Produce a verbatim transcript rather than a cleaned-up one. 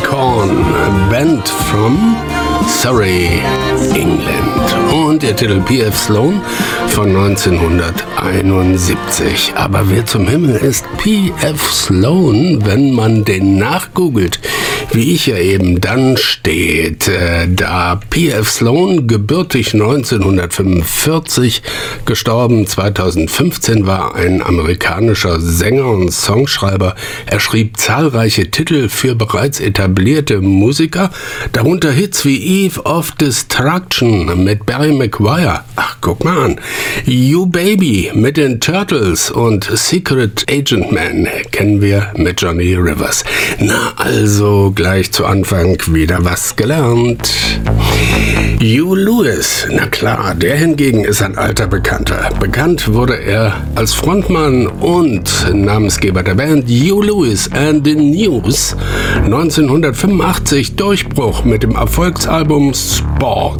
Korn, Band from Surrey, England. Und der Titel P F Sloan von neunzehnhunderteinundsiebzig. Aber wer zum Himmel ist P F Sloan, wenn man den nachgoogelt? Wie ich ja eben, dann steht äh, da P F Sloan, gebürtig neunzehnhundertfünfundvierzig, gestorben zweitausendfünfzehn, war ein amerikanischer Sänger und Songschreiber. Er schrieb zahlreiche Titel für bereits etablierte Musiker, darunter Hits wie Eve of Destruction mit Barry McGuire. Ach, guck mal an. You Baby mit den Turtles und Secret Agent Man kennen wir mit Johnny Rivers. Na, also gleich zu Anfang wieder was gelernt. Hugh Lewis, na klar, der hingegen ist ein alter Bekannter. Bekannt wurde er als Frontmann und Namensgeber der Band Hugh Lewis and the News. neunzehnhundertfünfundachtzig Durchbruch mit dem Erfolgsalbum Sport.